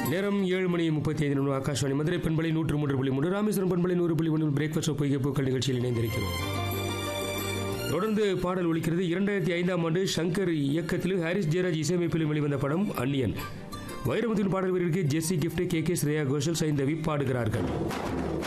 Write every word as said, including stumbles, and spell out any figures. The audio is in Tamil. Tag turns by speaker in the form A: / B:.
A: நேரம் ஏழு மணி முப்பத்தி ஐந்து நிமிடம். ஆகாஷவாணி மதுரை பண்பலை நூற்று மூன்று புள்ளி மூன்று, ராமேஸ்வரம் பண்பலை நூறு புள்ளி ஒன்று பிரேக்ஃபாஸ்ட் பொய்கை பூக்கள் நிகழ்ச்சியில் இணைந்திருக்கிறோம். தொடர்ந்து பாடல் ஒலிக்கிறது. இரண்டாயிரத்தி ஐந்தாம் ஆண்டு சங்கர் இயக்கத்தில் ஹாரிஸ் ஜெயராஜ் இசையமைப்பிலும் வெளிவந்த படம் அந்நியன். வைரமுத்தின் பாடல் வீரருக்கு ஜெஸ்ஸி gift, K K Shreya Ghoshal, Saindhavi பாடுகிறார்கள்.